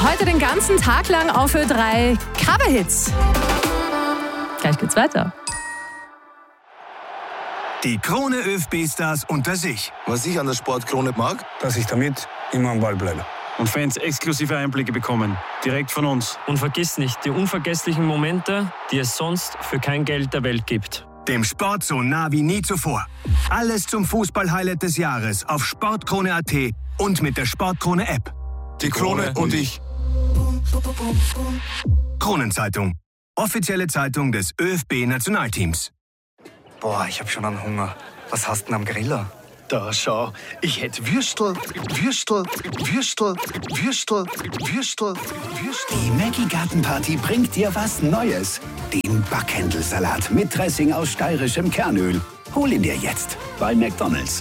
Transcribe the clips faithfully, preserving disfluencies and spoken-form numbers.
Heute den ganzen Tag lang auf Ö drei Coverhits. Gleich geht's weiter. Die Krone ÖFB-Stars unter sich. Was ich an der Sportkrone mag, dass ich damit immer am Ball bleibe. Und Fans exklusive Einblicke bekommen, direkt von uns. Und vergiss nicht die unvergesslichen Momente, die es sonst für kein Geld der Welt gibt. Dem Sport so nah wie nie zuvor. Alles zum Fußball-Highlight des Jahres auf sportkrone punkt at und mit der Sportkrone-App. die Krone und ich. Kronenzeitung. Offizielle Zeitung des ÖFB-Nationalteams. Boah, ich hab schon einen Hunger. Was hast du denn am Griller? Da, schau. Ich hätte Würstel, Würstel, Würstel, Würstel, Würstel, Würstel. Die Maggi Gartenparty bringt dir was Neues. Den Backhändelsalat mit Dressing aus steirischem Kernöl. Hol ihn dir jetzt bei McDonald's.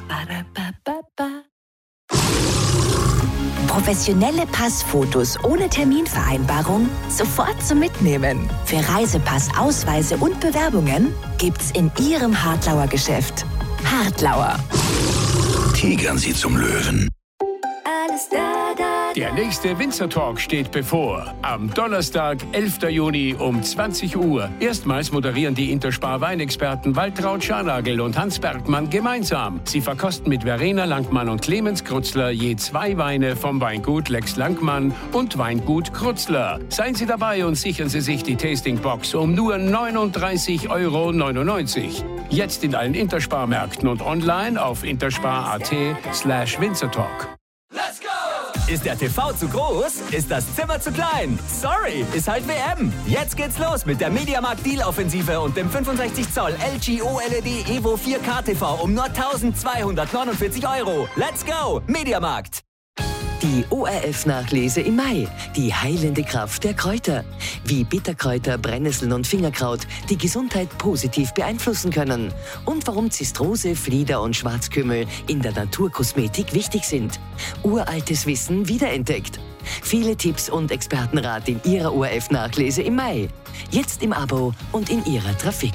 Professionelle Passfotos ohne Terminvereinbarung sofort zum Mitnehmen. Für Reisepass, Ausweise und Bewerbungen gibt's in Ihrem Hartlauer Geschäft. Hartlauer. Tigern Sie zum Löwen. Alles da, da, da. Der nächste Winzer Talk steht bevor. Am Donnerstag, elften Juni um zwanzig Uhr. Erstmals moderieren die Interspar Weinexperten Waltraud Scharnagel und Hans Bergmann gemeinsam. Sie verkosten mit Verena Langmann und Clemens Krutzler je zwei Weine vom Weingut Lex Langmann und Weingut Krutzler. Seien Sie dabei und sichern Sie sich die Tastingbox um nur neununddreißig Euro neunundneunzig. Jetzt in allen Interspar-Märkten und online auf interspar.at slash Winzertalk. Ist der T V zu groß? Ist das Zimmer zu klein? Sorry, ist halt W M. Jetzt geht's los mit der Mediamarkt Deal-Offensive und dem fünfundsechzig Zoll L G O L E D Evo vier K T V um nur eintausendzweihundertneunundvierzig Euro. Let's go, Mediamarkt. Die O R F-Nachlese im Mai. Die heilende Kraft der Kräuter. Wie Bitterkräuter, Brennnesseln und Fingerkraut die Gesundheit positiv beeinflussen können. Und warum Zistrose, Flieder und Schwarzkümmel in der Naturkosmetik wichtig sind. Uraltes Wissen wiederentdeckt. Viele Tipps und Expertenrat in Ihrer O R F-Nachlese im Mai. Jetzt im Abo und in Ihrer Trafik.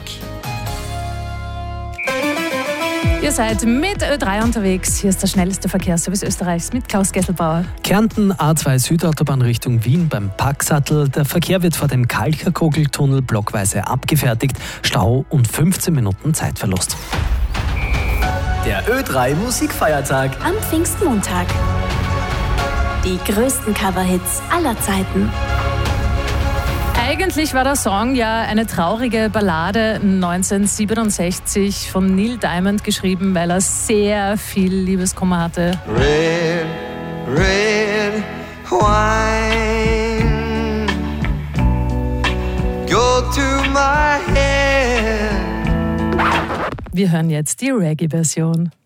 Ihr seid mit Ö drei unterwegs. Hier ist der schnellste Verkehrsservice Österreichs mit Klaus Gesselbauer. Kärnten A zwei Südautobahn Richtung Wien beim Packsattel. Der Verkehr wird vor dem Kalcherkogeltunnel blockweise abgefertigt. Stau und fünfzehn Minuten Zeitverlust. Der Ö drei Musikfeiertag am Pfingstmontag. Die größten Coverhits aller Zeiten. Eigentlich war der Song ja eine traurige Ballade neunzehnhundertsiebenundsechzig von Neil Diamond geschrieben, weil er sehr viel Liebeskummer hatte. Red, red wine, go to my head. Wir hören jetzt die Reggae-Version.